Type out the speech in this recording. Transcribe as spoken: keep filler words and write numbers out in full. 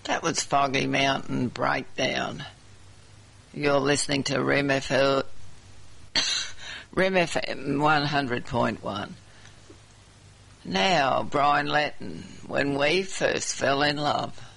That was Foggy Mountain Breakdown. You're listening to R E M F L, R E M F M one hundred point one. Now, Brian Letton, When We First Fell in Love.